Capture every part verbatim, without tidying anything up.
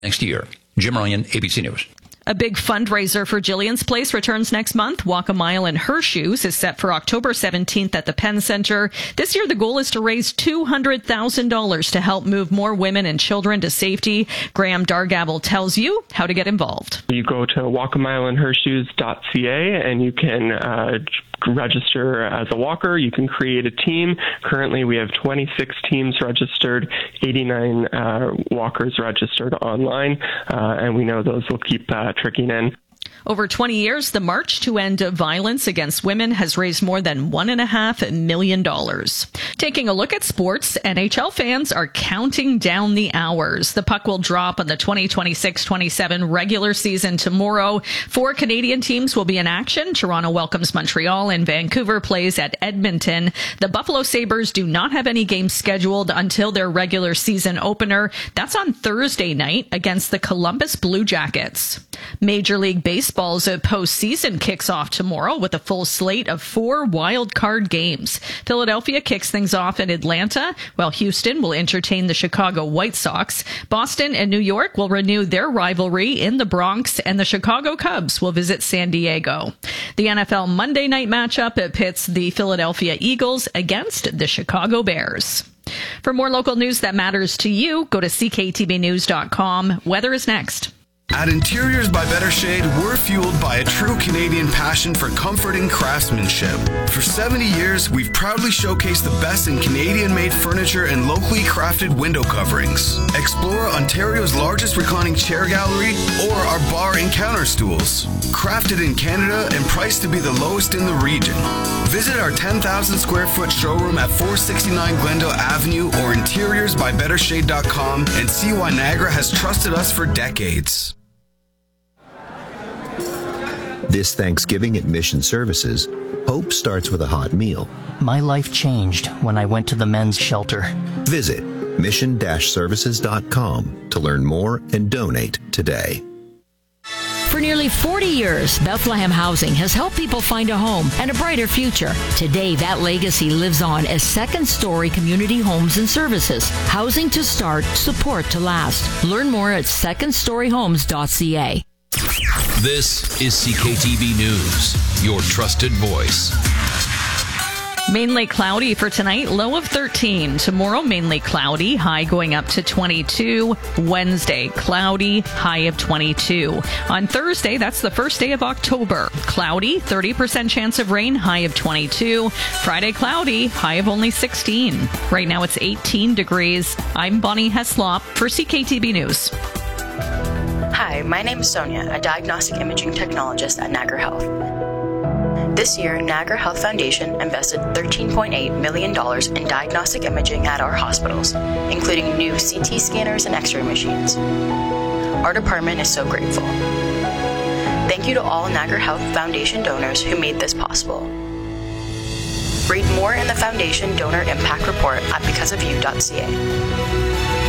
next year. Jim Ryan, A B C News. A big fundraiser for Jillian's Place returns next month. Walk a Mile in Her Shoes is set for October seventeenth at the Penn Center. This year, the goal is to raise two hundred thousand dollars to help move more women and children to safety. Graham Dargable tells you how to get involved. You go to walk a mile in her shoes dot c a and you can uh, register as a walker. You can create a team. Currently, we have twenty-six teams registered, eighty-nine uh, walkers registered online, uh, and we know those will keep uh, trickling in. Over twenty years, the March to End Violence Against Women has raised more than one and a half million dollars. Taking a look at sports, N H L fans are counting down the hours. The puck will drop on the twenty twenty-six twenty-seven regular season tomorrow. Four Canadian teams will be in action. Toronto welcomes Montreal and Vancouver plays at Edmonton. The Buffalo Sabres do not have any games scheduled until their regular season opener. That's on Thursday night against the Columbus Blue Jackets. Major League Baseball Baseball's postseason kicks off tomorrow with a full slate of four wild card games. Philadelphia kicks things off in Atlanta, while Houston will entertain the Chicago White Sox. Boston and New York will renew their rivalry in the Bronx, and the Chicago Cubs will visit San Diego. The N F L Monday night matchup pits the Philadelphia Eagles against the Chicago Bears. For more local news that matters to you, go to c k t b news dot com. Weather is next. At Interiors by Better Shade, we're fueled by a true Canadian passion for comfort and craftsmanship. For seventy years, we've proudly showcased the best in Canadian-made furniture and locally crafted window coverings. Explore Ontario's largest reclining chair gallery or our bar and counter stools. Crafted in Canada and priced to be the lowest in the region. Visit our ten thousand square foot showroom at four sixty-nine Glendale Avenue or interiors by better shade dot com and see why Niagara has trusted us for decades. This Thanksgiving at Mission Services, hope starts with a hot meal. My life changed when I went to the men's shelter. Visit mission dash services dot com to learn more and donate today. For nearly forty years, Bethlehem Housing has helped people find a home and a brighter future. Today, that legacy lives on as Second Story Community Homes and Services. Housing to start, support to last. Learn more at second story homes dot c a. This is C K T B News, your trusted voice. Mainly cloudy for tonight, low of thirteen. Tomorrow, mainly cloudy, high going up to twenty-two. Wednesday, cloudy, high of twenty-two. On Thursday, that's the first day of October. Cloudy, thirty percent chance of rain, high of twenty-two. Friday, cloudy, high of only sixteen. Right now, it's eighteen degrees. I'm Bonnie Heslop for C K T B News. Hi, my name is Sonia, a diagnostic imaging technologist at Niagara Health. This year, Niagara Health Foundation invested thirteen point eight million dollars in diagnostic imaging at our hospitals, including new C T scanners and X-ray machines. Our department is so grateful. Thank you to all Niagara Health Foundation donors who made this possible. Read more in the Foundation Donor Impact Report at because of you dot c a.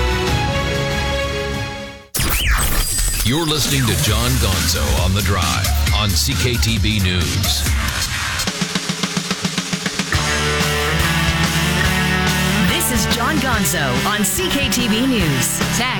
You're listening to John Gonzo on The Drive on C K T B News. This is John Gonzo on C K T B News. Text